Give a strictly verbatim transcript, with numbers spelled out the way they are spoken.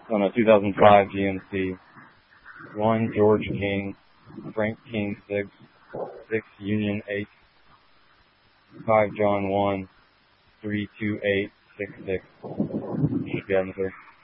on a two thousand five G M C. one George King, Frank King six, six Union eight, five John one, three two eight six six. Should be on the